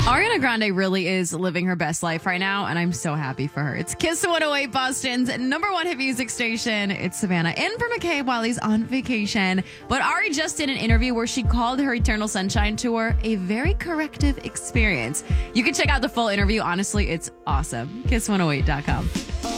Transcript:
Ariana Grande really is living her best life right now, and I'm so happy for her. It's Kiss 108, Boston's number one hit music station. It's Savannah in for McKay while he's on vacation. But Ari just did an interview where she called her Eternal Sunshine tour a very corrective experience. You can check out the full interview. Honestly, it's awesome. Kiss108.com.